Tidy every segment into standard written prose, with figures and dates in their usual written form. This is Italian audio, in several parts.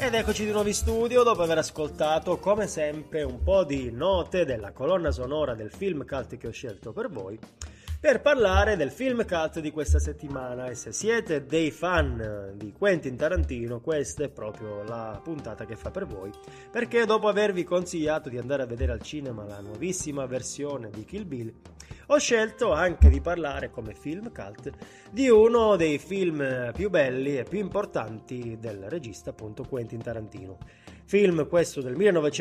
Ed eccoci di nuovo in studio dopo aver ascoltato, come sempre, un po' di note della colonna sonora del film cult che ho scelto per voi, per parlare del film cult di questa settimana. E se siete dei fan di Quentin Tarantino, questa è proprio la puntata che fa per voi, perché dopo avervi consigliato di andare a vedere al cinema la nuovissima versione di Kill Bill, ho scelto anche di parlare come film cult di uno dei film più belli e più importanti del regista, appunto Quentin Tarantino. Film questo del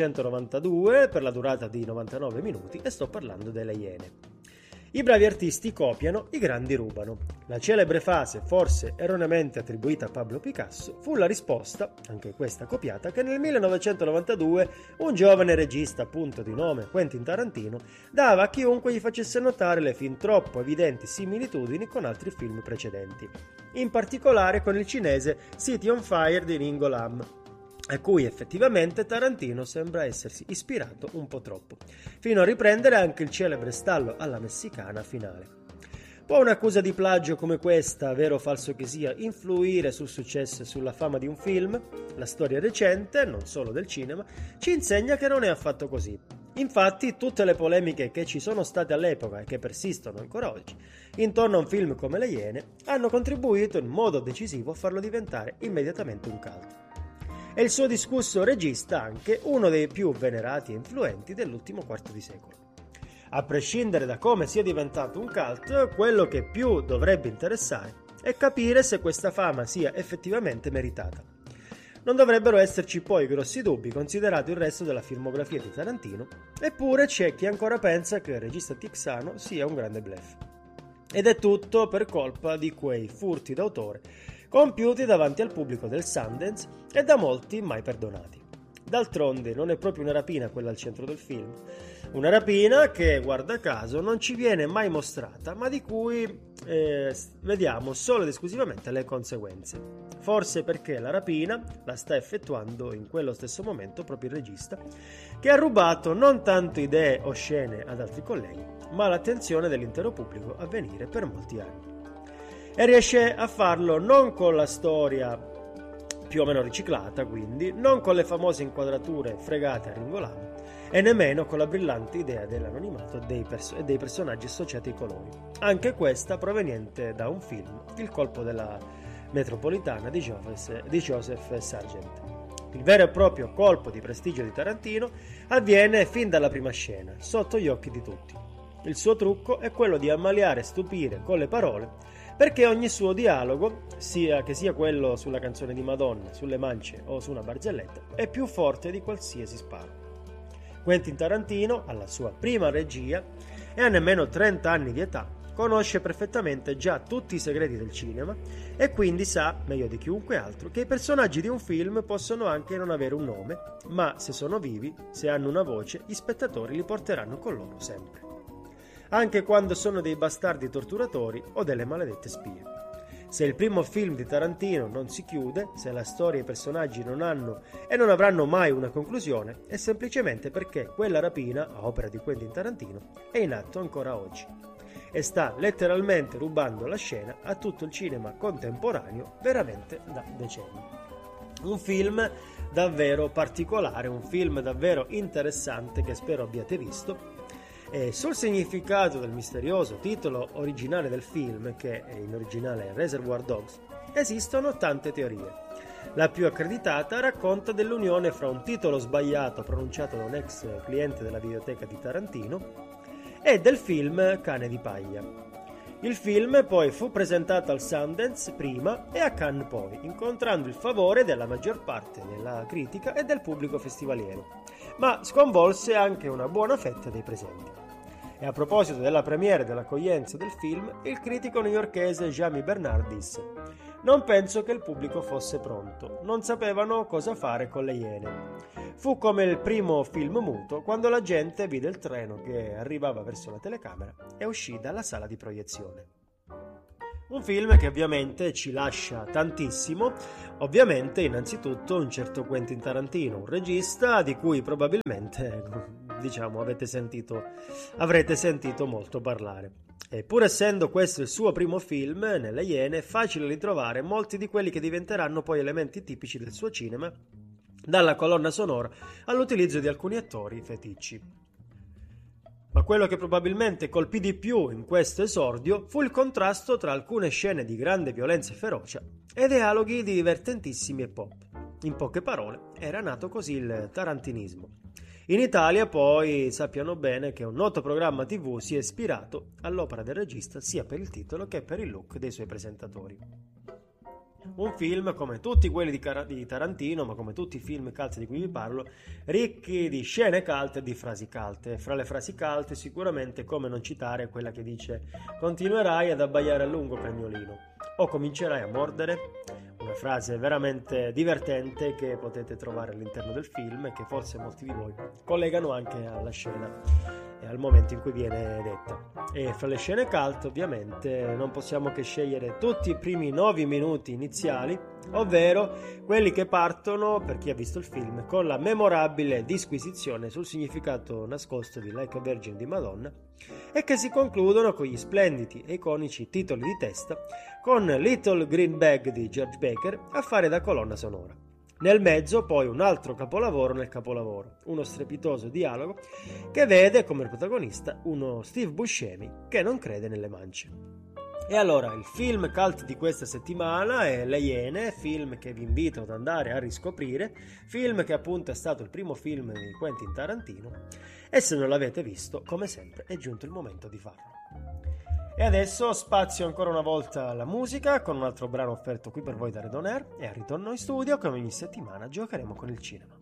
1992 per la durata di 99 minuti e sto parlando delle Iene. I bravi artisti copiano, i grandi rubano. La celebre frase, forse erroneamente attribuita a Pablo Picasso, fu la risposta, anche questa copiata, che nel 1992 un giovane regista, appunto di nome Quentin Tarantino, dava a chiunque gli facesse notare le fin troppo evidenti similitudini con altri film precedenti, in particolare con il cinese City on Fire di Ringo Lam, a cui effettivamente Tarantino sembra essersi ispirato un po' troppo, fino a riprendere anche il celebre stallo alla messicana finale. Può un'accusa di plagio come questa, vero o falso che sia, influire sul successo e sulla fama di un film? La storia recente, non solo del cinema, ci insegna che non è affatto così. Infatti, tutte le polemiche che ci sono state all'epoca e che persistono ancora oggi, intorno a un film come Le Iene, hanno contribuito in modo decisivo a farlo diventare immediatamente un cult. È il suo discusso regista anche uno dei più venerati e influenti dell'ultimo quarto di secolo. A prescindere da come sia diventato un cult, quello che più dovrebbe interessare è capire se questa fama sia effettivamente meritata. Non dovrebbero esserci poi grossi dubbi considerato il resto della filmografia di Tarantino, eppure c'è chi ancora pensa che il regista texano sia un grande bluff. Ed è tutto per colpa di quei furti d'autore compiuti davanti al pubblico del Sundance e da molti mai perdonati. D'altronde non è proprio una rapina quella al centro del film, una rapina che, guarda caso, non ci viene mai mostrata, ma di cui vediamo solo ed esclusivamente le conseguenze. Forse perché la rapina la sta effettuando in quello stesso momento proprio il regista, che ha rubato non tanto idee o scene ad altri colleghi, ma l'attenzione dell'intero pubblico a venire per molti anni. E riesce a farlo non con la storia più o meno riciclata, quindi, non con le famose inquadrature fregate a Ringo Lam e nemmeno con la brillante idea dell'anonimato e dei personaggi associati ai colori. Anche questa proveniente da un film, Il colpo della metropolitana di Joseph Sargent. Il vero e proprio colpo di prestigio di Tarantino avviene fin dalla prima scena, sotto gli occhi di tutti. Il suo trucco è quello di ammaliare e stupire con le parole, perché ogni suo dialogo, sia quello sulla canzone di Madonna, sulle mance o su una barzelletta, è più forte di qualsiasi sparo. Quentin Tarantino, alla sua prima regia e a nemmeno 30 anni di età, conosce perfettamente già tutti i segreti del cinema e quindi sa, meglio di chiunque altro, che i personaggi di un film possono anche non avere un nome, ma se sono vivi, se hanno una voce, gli spettatori li porteranno con loro sempre. Anche quando sono dei bastardi torturatori o delle maledette spie. Se il primo film di Tarantino non si chiude, se la storia e i personaggi non hanno e non avranno mai una conclusione, è semplicemente perché quella rapina, a opera di Quentin Tarantino, è in atto ancora oggi e sta letteralmente rubando la scena a tutto il cinema contemporaneo veramente da decenni. Un film davvero particolare, un film davvero interessante che spero abbiate visto. E sul significato del misterioso titolo originale del film, che in originale è Reservoir Dogs, esistono tante teorie. La più accreditata racconta dell'unione fra un titolo sbagliato pronunciato da un ex cliente della videoteca di Tarantino e del film Cane di paglia. Il film poi fu presentato al Sundance prima e a Cannes poi, incontrando il favore della maggior parte della critica e del pubblico festivaliero, ma sconvolse anche una buona fetta dei presenti. E a proposito della premiere e dell'accoglienza del film, il critico newyorkese Jamie Bernard disse: «Non penso che il pubblico fosse pronto, non sapevano cosa fare con le Iene. Fu come il primo film muto quando la gente vide il treno che arrivava verso la telecamera e uscì dalla sala di proiezione». Un film che ovviamente ci lascia tantissimo, ovviamente innanzitutto un certo Quentin Tarantino, un regista di cui probabilmente, avrete sentito molto parlare. E pur essendo questo il suo primo film, nelle Iene è facile ritrovare molti di quelli che diventeranno poi elementi tipici del suo cinema dalla colonna sonora all'utilizzo di alcuni attori feticci. Ma quello che probabilmente colpì di più in questo esordio fu il contrasto tra alcune scene di grande violenza e ferocia e dialoghi divertentissimi e pop. In poche parole, era nato così il tarantinismo. In Italia poi sappiano bene che un noto programma TV si è ispirato all'opera del regista sia per il titolo che per il look dei suoi presentatori. Un film, come tutti quelli di Tarantino, ma come tutti i film cult di cui vi parlo, ricchi di scene cult e di frasi cult. E fra le frasi cult sicuramente come non citare quella che dice «Continuerai ad abbaiare a lungo, cagnolino» o «Comincerai a mordere», una frase veramente divertente che potete trovare all'interno del film e che forse molti di voi collegano anche alla scena e al momento in cui viene detta. E fra le scene cult ovviamente non possiamo che scegliere tutti i primi 9 minuti iniziali, ovvero quelli che partono, per chi ha visto il film, con la memorabile disquisizione sul significato nascosto di Like a Virgin di Madonna e che si concludono con gli splendidi e iconici titoli di testa con Little Green Bag di George Baker a fare da colonna sonora. Nel mezzo poi un altro capolavoro nel capolavoro, uno strepitoso dialogo che vede come protagonista uno Steve Buscemi che non crede nelle mance. E allora il film cult di questa settimana è Le Iene, film che vi invito ad andare a riscoprire, film che appunto è stato il primo film di Quentin Tarantino e se non l'avete visto, come sempre, è giunto il momento di farlo. E adesso spazio ancora una volta alla musica con un altro brano offerto qui per voi da Red On Air e al ritorno in studio come ogni settimana giocheremo con il cinema.